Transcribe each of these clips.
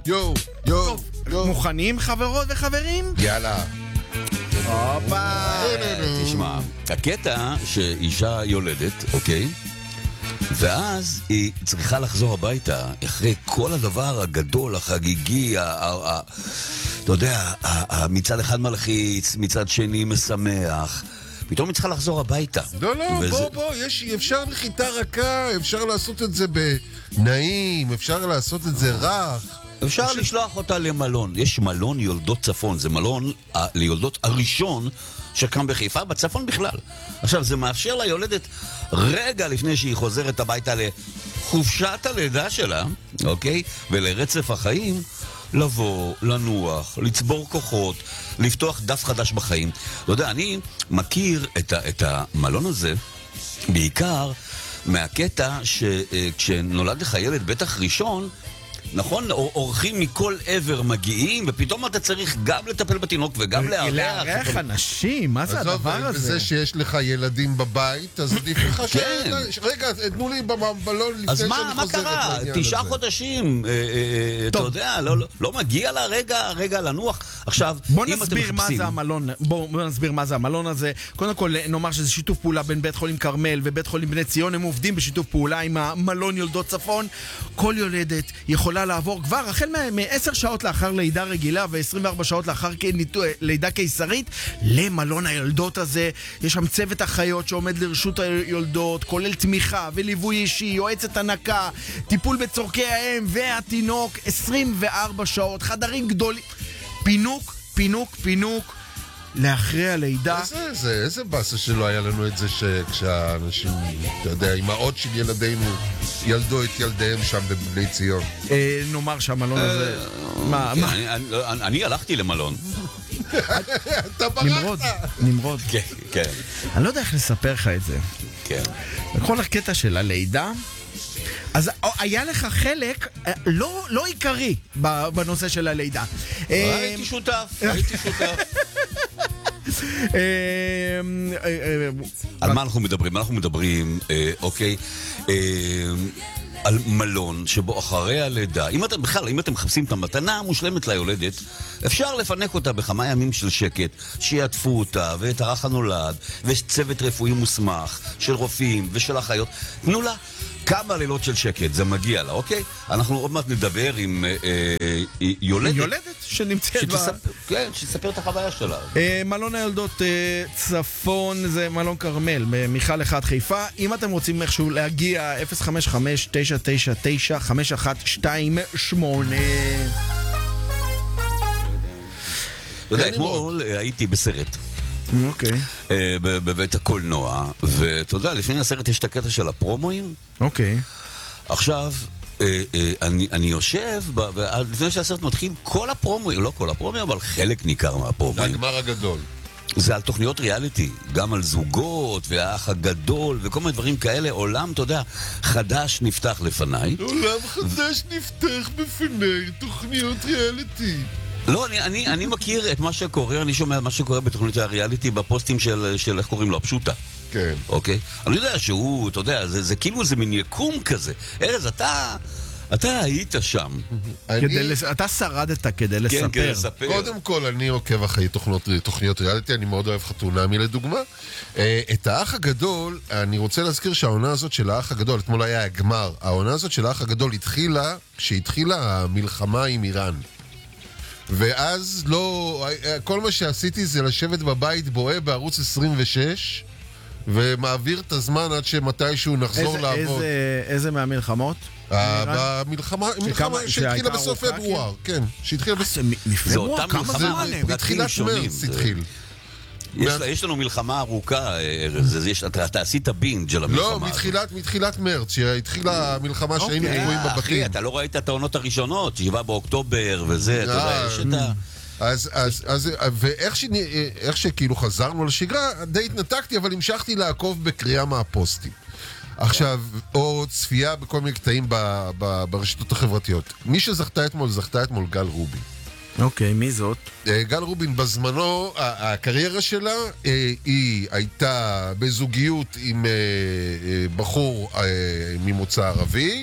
יו, יו, יו. מוכנים חברות וחברים? יאללה. הופה. תשמע, הקטע שאישה יולדת, אוקיי? ואז היא צריכה לחזור הביתה אחרי כל הדבר הגדול, החגיגי, אתה יודע, מצד אחד מלחיץ, מצד שני משמח. פתאום היא צריכה לחזור הביתה. לא, בוא, אפשר נחיתה רכה, אפשר לעשות את זה בנעים, אפשר לעשות את זה רך. אפשר לשלוח אותה למלון. יש מלון יולדות צפון, זה מלון ליולדות הראשון שקם בחיפה, בצפון בכלל. עכשיו, זה מאפשר ליולדת רגע לפני שהיא חוזרת הביתה לחופשת הלידה שלה, אוקיי? ולרצף החיים, לבוא, לנוח, לצבור כוחות, לפתוח דף חדש בחיים. אתה יודע, אני מכיר את המלון הזה בעיקר מהקטע שכשנולד לך ילד בטח ראשון, נכון, אורחים מכל עבר מגיעים, ופתאום אתה צריך גם לטפל בתינוק וגם לארח אנשים, מה זה הדבר הזה? וזה שיש לך ילדים בבית, אז עדיף לך רגע, תנו לי במלון לפני שאני חוזרת. אז מה קרה? 9 חודשים, אתה יודע, לא מגיע לה רגע לנוח. עכשיו, בוא נסביר מה זה המלון הזה. קודם כל, נאמר שזה שיתוף פעולה בין בית חולים כרמל ובית חולים בני ציון, הם עובדים בשיתוף פעולה עם המלון יולדות צפון. כל יולדת יכולה לעבור כבר החל מ10 שעות לאחר לידה רגילה ו24 שעות לאחר לידה קיסרית למלון היולדות הזה. יש שם צוות אחיות שעומד לרשות היולדות, כולל תמיכה וליווי אישי, יועצת הנקה, טיפול בצורכי האם והתינוק, 24 שעות, חדרים גדולים, פינוק לאחרי הלידה. איזה בסה שלא היה לנו את זה כשהאנשים, אתה יודע, אמהות של ילדינו ילדו את ילדיהם שם בבני ציון. נאמר שהמלון הזה... אני הלכתי למלון. אתה ברחת. נמרוד. כן. אני לא יודע איך לספר לך את זה. כן. בכל הקטע של הלידה, אז היה לך חלק לא עיקרי בנושא של הלידה. הייתי שותף. על מה אנחנו מדברים? אנחנו מדברים, אוקיי, על מלון שבו אחרי הלידה, אם אתם מחפשים את המתנה המושלמת ליולדת, אפשר לפנק אותה בכמה ימים של שקט, שיעטפו אותה ואת הרך הנולד, ויש צוות רפואי מוסמך של רופאים ושל אחיות. תנו לה כמה לילות של שקט, זה מגיע לה, אוקיי? אנחנו עוד מעט נדבר עם יולדת שנמצאת כן, שתספר את החוויה שלה. מלון היולדות צפון זה מלון כרמל, מיכל 1 חיפה. אם אתם רוצים איכשהו להגיע, 055-999-5128. אתה יודע, אתמול הייתי בסרט. אוקיי. בבית הקולנוע, ואתה יודע, לפני הסרט יש את הקטע של הפרומואים. אוקיי. עכשיו, אני יושב, לפני שהסרט מתחיל, כל הפרומואים, לא כל הפרומואים, אבל חלק ניכר מהפרומואים. הגמר הגדול. זה על תוכניות ריאליטי, גם על זוגות והאח הגדול וכל מיני דברים כאלה. עולם, אתה יודע, חדש נפתח לפניי. עולם חדש נפתח בפני תוכניות ריאליטי. לא, אני מכיר את מה שקורה, אני שומע מה שקורה בתוכנית הריאליטי בפוסטים של איך קוראים לו, הפשוטה. כן. אוקיי? אני יודע שהוא, אתה יודע, זה כאילו זה מין יקום כזה. ארז, אתה היית שם. אתה שרדת כדי לספר. כן, לספר. קודם כל, אני עוקב אחרי תוכניות ריאליטי, אני מאוד אוהב חתונמי לדוגמה. את האח הגדול, אני רוצה להזכיר שהעונה הזאת של האח הגדול, אתמול היה הגמר, העונה הזאת של האח הגדול התחילה, כשהתחילה המלחמה עם איראן. ואז לא, כל מה שעשיתי זה לשבת בבית בואה בערוץ 26 ומעביר את הזמן עד שמתישהו נחזור לעבוד. איזה מהמלחמות? במלחמה שהתחילה בסוף פברואר, כן, שהתחילה בפברואר, כמה זמן? בתחילת מרץ התחיל. יש לנו מלחמה ארוכה, ארז, אתה עשית בינג' על המלחמה. לא, מתחילת מרץ, שהתחילה המלחמה שהיינו קרואים בבתים. אחי, אתה לא ראית את העונות הראשונות, 7 באוקטובר וזה, אתה יודע, יש את ה... ואיך שכאילו חזרנו לשגרה, די התנתקתי, אבל המשכתי לעקוב בקריאה מהפוסטים. עכשיו, או צפייה בכל מיני קטעים ברשתות החברתיות. מי זכתה אתמול גל רובין. אוקיי, מי זאת? גל רובין בזמנו, הקריירה שלה, היא הייתה בזוגיות עם בחור ממוצא ערבי,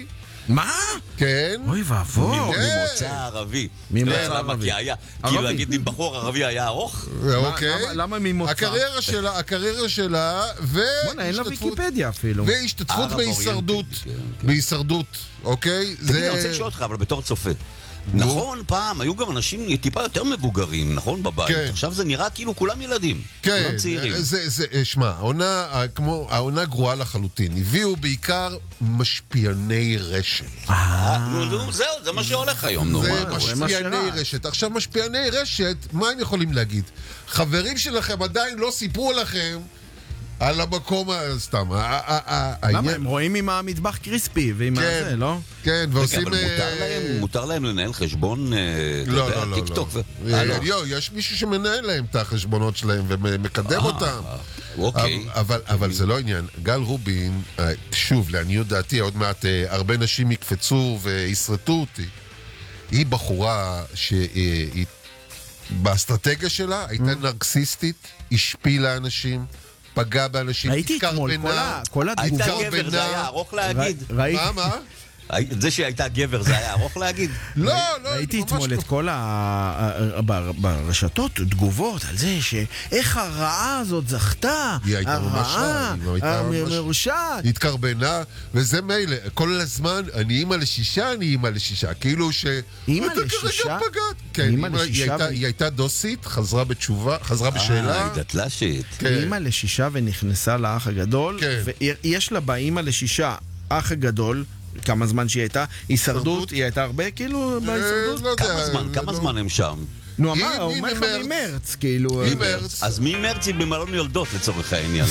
מה? כן. אוי ואבוי. ממוצא ערבי. ממוצא למה? ערבי. כי היה, ערבי. כאילו להגיד אם בחור ערבי היה ארוך? אוקיי. למה ממוצא? הקריירה שלה, בוא'נה, אין לה ויקיפדיה אפילו. והשתתפות ערב בהישרדות. אוריינטי, כן. בהישרדות, אוקיי? תגיד, אני רוצה לשאול אותך, אבל בתור צופה. נכון, פעם היו גם אנשים טיפה יותר מבוגרים, נכון, בבית. כן. עכשיו זה נראה כאילו כולם ילדים. כן, כולם צעירים. שמע, העונה גרועה לחלוטין. הביאו בעיקר משפיעני רשת. נו, זהו, זה מה שהולך היום, נו. זה מה? משפיעני רשת. עכשיו, משפיעני רשת, מה הם יכולים להגיד? חברים שלכם עדיין לא סיפרו לכם על המקום, סתם. למה? הם רואים עם המטבח קריספי ועם הזה, לא? כן, ועושים... אבל מותר להם לנהל חשבון, לא, טיק טוק. יש מישהו שמנהל להם את החשבונות שלהם ומקדם אותם. אוקיי. אבל זה לא עניין. גל רובין, שוב, לעניות דעתי, עוד מעט הרבה נשים יקפצו ויסרטו אותי. היא בחורה שהיא באסטרטגיה שלה הייתה נרקסיסטית, השפילה אנשים, פגעה באנשים, ראיתי אתמול, כל הייתה התגובות. גבר, זה היה ארוך להגיד. מה? זה שהייתה גבר, זה היה ארוך להגיד. לא, ראיתי אתמול את כל ברשתות תגובות על זה שאיך הרעה הזאת זכתה. היא הייתה ממש מרושעת. התקרבנה, וזה מילא. כל הזמן, אני אימא לשישה. כאילו ש... אימא לשישה? כן, היא הייתה דוסית, חזרה בתשובה, חזרה בשאלה. הייתה תלשית. אימא לשישה ונכנסה לאח הגדול. ויש לה באימא לשישה אח הגדול. כמה זמן שהיא הייתה? הישרדות? היא הייתה הרבה כאילו בהישרדות? כמה זמן הם שם? נו, הוא אומר לך ממרץ, כאילו... ממרץ. אז ממרץ היא במלון יולדות לצורך העניין.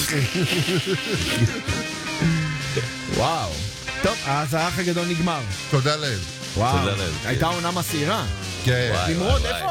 וואו. טוב, אז האח הגדול נגמר. תודה להם. וואו. הייתה עונה מסעירה. כן. נמרוד, איפה